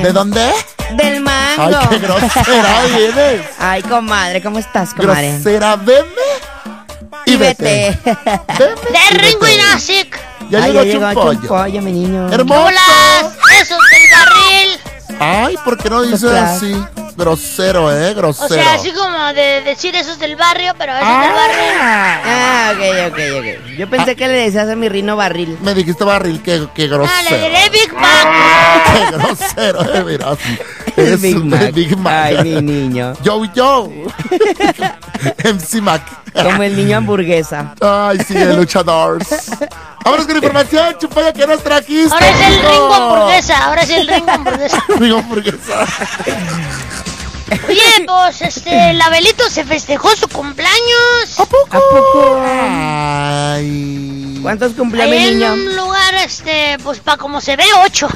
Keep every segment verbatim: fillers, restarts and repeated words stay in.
¿De dónde? Del mango. Ay, qué grosera vienes. Ay, comadre, ¿cómo estás, comadre? Grosera, venme y, y vete. vete. De Ringo y Nasic. Ya Ay, llegó ya llegó Chumpollo. Chumpollo, mi niño. Hermoso. Hola, esos del barril. Ay, ¿por qué no dices Pues claro. así? Grosero, ¿eh? Grosero. O sea, así como de decir esos del barrio, pero esos del barril. Ah, ok, ok, ok. Yo pensé que le decías a mi rino barril. Me dijiste barril, qué, qué Ah, grosero. le diré Big Mac. Qué grosero, de veras. Es Big un Mac. Big Mac. Ay, mi niño. Yo, yo. M C Mac. Como el niño hamburguesa. Ay, sí, de luchadores. Vámonos con información, Chumpollo, ¿qué nos trajiste? Ahora es el hijo? Ringo hamburguesa. Ahora es el Ringo hamburguesa. Ringo hamburguesa. Oye, pues este, el Abelito se festejó su cumpleaños. ¿A poco? ¿A poco? Ay. ¿Cuántos cumple mi Ahí en niño? un lugar, este, pues para como se ve, ocho.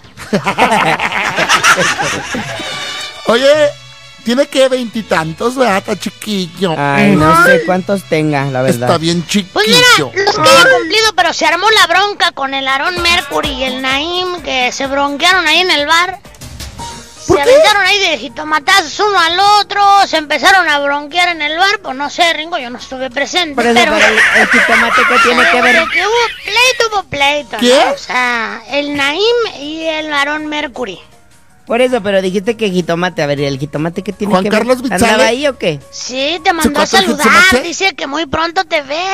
Oye, tiene que veintitantos, ¿verdad? Está chiquillo. Ay, no sé cuántos tenga, la verdad. Está bien chiquillo. Pues mira, los que hayan cumplido, pero se armó la bronca con el Aarón Mercury y el Naim, que se bronquearon ahí en el bar. Se aventaron ahí de jitomatazos uno al otro, se empezaron a bronquear en el bar, pues no sé, Ringo, yo no estuve presente, Por eso, pero... pero el, el jitomate que tiene que ver. De que hubo pleito, hubo pleito, ¿Qué? ¿no? O sea, el Naim y el Aarón Mercury. Por eso, pero dijiste que jitomate. A ver, ¿el jitomate qué tiene Juan que Carlos ver? Bitzale. ¿Andaba ahí o qué? Sí, te mandó a cortó el saludar, jitomate? dice que muy pronto te ve.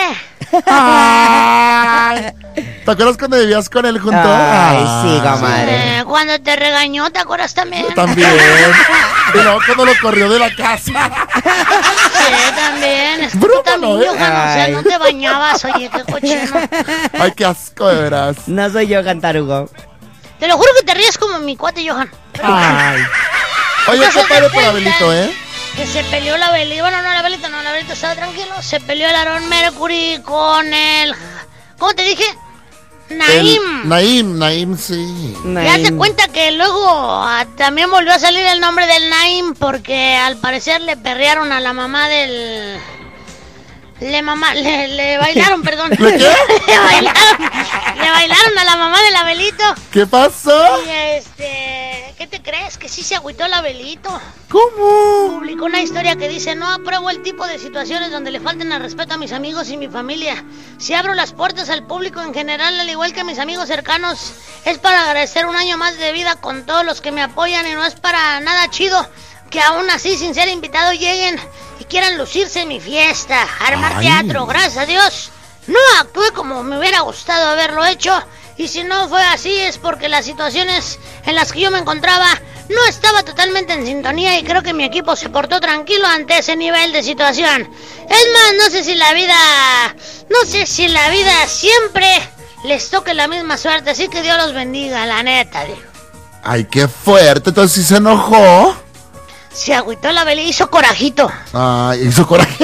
Ay. ¿Te acuerdas cuando vivías con él junto? Ay, sí, comadre. Eh, cuando te regañó, ¿te acuerdas también? También. Y luego cuando lo corrió de la casa. Sí, también. Es Broma, tú también, ¿no, eh? Johan, o sea, Ay. no te bañabas, oye, qué cochino. Ay, qué asco, de veras. No soy yo, Cantarugo. Te lo juro que te ríes como mi cuate, Johan. Ay. Oye, Entonces, qué padre de por cuenta Abelito, ¿eh? Que se peleó la Abelito. Bueno, no, la Abelito no, la Abelito estaba tranquilo. Se peleó el Aarón Mercury con el... ¿Cómo te dije? Naim. El- Naim, Naim, sí. Ya te cuenta que luego ah, también volvió a salir el nombre del Naim porque al parecer le perrearon a la mamá del... Le mamá, le, le bailaron, perdón. ¿Le qué? le bailaron, le bailaron a la mamá del Abelito. ¿Qué pasó? Y este, ¿qué te crees? Que sí se agüitó el Abelito. ¿Cómo? Publicó una historia que dice: no apruebo el tipo de situaciones donde le falten al respeto a mis amigos y mi familia. Si abro las puertas al público en general, al igual que a mis amigos cercanos, es para agradecer un año más de vida con todos los que me apoyan y no es para nada chido que aún así, sin ser invitado, lleguen y quieran lucirse en mi fiesta, armar Ay. teatro. Gracias a Dios no actué como me hubiera gustado haberlo hecho, y si no fue así es porque las situaciones en las que yo me encontraba no estaba totalmente en sintonía, y creo que mi equipo se portó tranquilo ante ese nivel de situación. Es más, no sé si la vida, no sé si la vida siempre les toque la misma suerte, así que Dios los bendiga, la neta, dijo. Ay, qué fuerte. Entonces sí se enojó. Se agüitó la vela y hizo corajito. Ay, hizo coraje.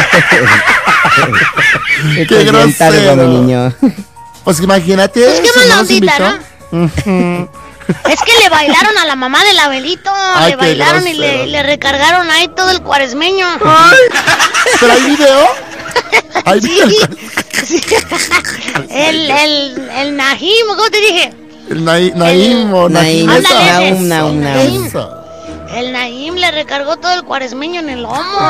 Qué Qué bien tarde, grosero. mi niño. Pues imagínate. Pues qué si mala no los ondita, invitó. Es que le bailaron a la mamá del Abelito, Ay, le qué bailaron y grosero. le, le recargaron ahí todo el cuaresmeño. Ay, ¿pero hay video? ¿Hay video? Sí. El, el, el Nahim, ¿cómo te dije? El Naim, Naim o Naim, Naim. ándale, esa. ese. Naum, Naum, Naum. Eso. El Nahim le recargó todo el cuaresmeño en el lomo.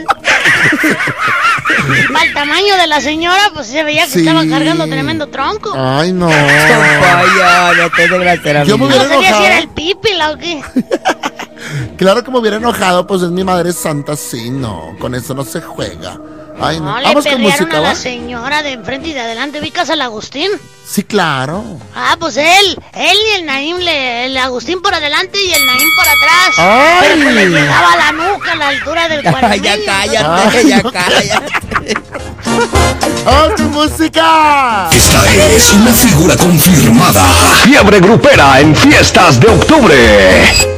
Al tamaño de la señora, pues se veía que Sí. estaba cargando tremendo tronco. Ay, no. Chumpollo, no te de grosera, Yo mi me niño. No hubiera sabía si era enojado. el pípila o qué. Claro que me hubiera enojado, pues es mi madre santa, sí, no. Con eso no se juega. Ay, no. No, le Vamos con perrearon música, a la ¿va? señora de enfrente y de adelante. ¿Ubicas al Agustín? Sí, claro. Ah, pues él, él y el Naim, le, el Agustín por adelante y el Naim por atrás. Ay. Pero pues le llegaba a la nuca a la altura del Ya, cuaresmeño. ya cállate, Ay, ya no. cállate. ¡Vamos con música! Esta es una figura confirmada. Fiebre grupera en fiestas de octubre.